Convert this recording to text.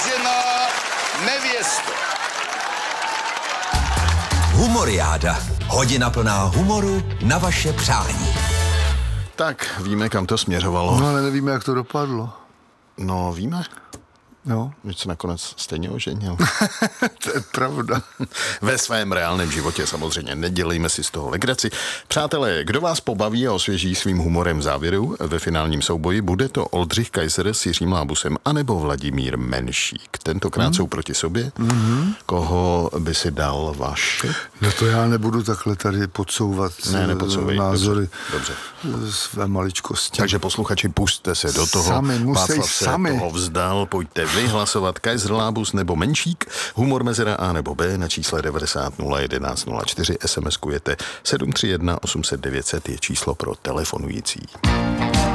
vážená nevěsto. Humoriáda. Hodina plná humoru na vaše přání. Tak, víme, kam to směřovalo. No, ale nevíme, jak to dopadlo. No, víme. No. Že se nakonec stejně oženil. To je pravda. Ve svém reálném životě samozřejmě, nedělejme si z toho legraci. Přátelé, kdo vás pobaví a osvěží svým humorem v závěru ve finálním souboji, bude to Oldřich Kaiser s Jiřím Lábusem anebo Vladimír Menšík. Tentokrát jsou proti sobě. Koho by si dal Vaši? No to já nebudu takhle tady podsouvat názory. Dobře. Své maličkosti. Takže posluchači, pusťte se do toho. Václav se toho vzdal, pojďte vyhlasovat Kaiser, Lábus nebo Menšík, humor mezera A nebo B na čísle 90 011 04, SMS-kujete 731 800 900 je číslo pro telefonující.